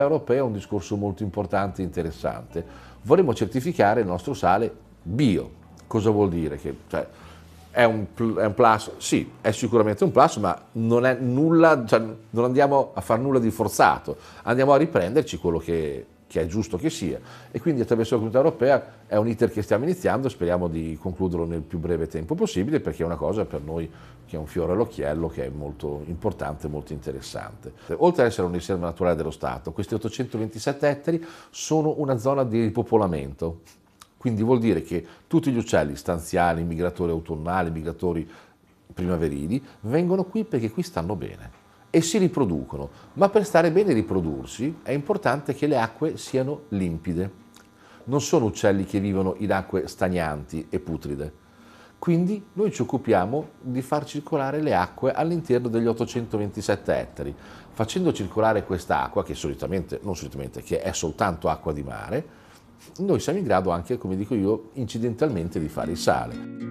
europea è un discorso molto importante e interessante. Vorremmo certificare il nostro sale bio. Cosa vuol dire? Cioè, è un plus? Sì, è sicuramente un plus, ma non è nulla, cioè, non andiamo a fare nulla di forzato, andiamo a riprenderci quello che è giusto che sia. E quindi attraverso la Comunità Europea è un iter che stiamo iniziando, speriamo di concluderlo nel più breve tempo possibile, perché è una cosa per noi che è un fiore all'occhiello, che è molto importante, molto interessante. Oltre ad essere un riserva naturale dello Stato, questi 827 ettari sono una zona di ripopolamento. Quindi vuol dire che tutti gli uccelli stanziali, migratori autunnali, migratori primaverili, vengono qui perché qui stanno bene e si riproducono. Ma per stare bene e riprodursi è importante che le acque siano limpide. Non sono uccelli che vivono in acque stagnanti e putride. Quindi noi ci occupiamo di far circolare le acque all'interno degli 827 ettari. Facendo circolare questa acqua, che non solitamente, che è soltanto acqua di mare, noi siamo in grado anche, come dico io, incidentalmente di fare il sale.